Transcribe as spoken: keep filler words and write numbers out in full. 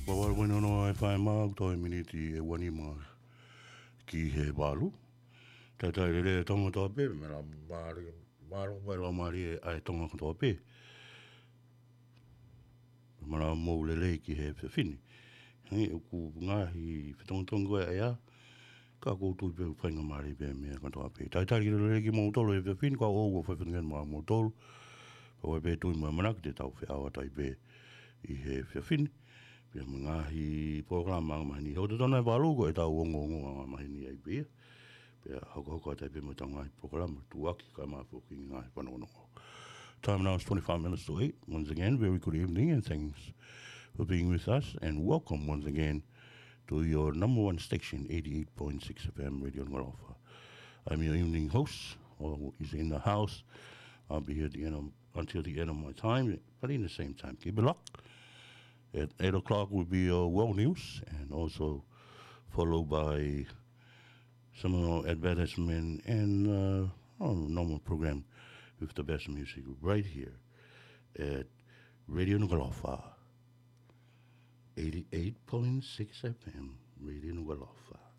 Wawal wena no e whae maa uto e miniti e wani maa ki he walu. Tata e re tonga toa pe, me la maari, maaro mai la maari e ai tonga toa pe. Ma la mou le lei ki he whiwhini. Hei e ku ngahi whitonga tonga koe ai a, ka koutou pe whainga maari pe mea katoa pe. Tata e re ki mou tolo e whiwhini, ka o ua whiwhini maa mou tolo. Ko e pe tui mai manaki te tau whiawa tai pe i he whiwhini. Pia ngahi programa nga mahini. Hau te tona e walu ko e tau ongo ongo nga mahini ai pia. Pia hauka hauka tai pia mo tau ngahi programa. Tuaki ka maa fuki ngahi whanongonongo. Time now is twenty-five minutes to eight. Once again, very good evening and thanks for being with us. And welcome once again to your number one station, eighty-eight point six F M Radio Ngalofa. I'm your evening host, or is in the house. I'll be here at the end of, until the end of my time, but in the same time, keep it locked. At eight o'clock will be uh, world news, and also followed by some uh, advertisement and uh, oh, normal program with the best music right here at Radio Ngalofa, eighty-eight point six F M, Radio Ngalofa.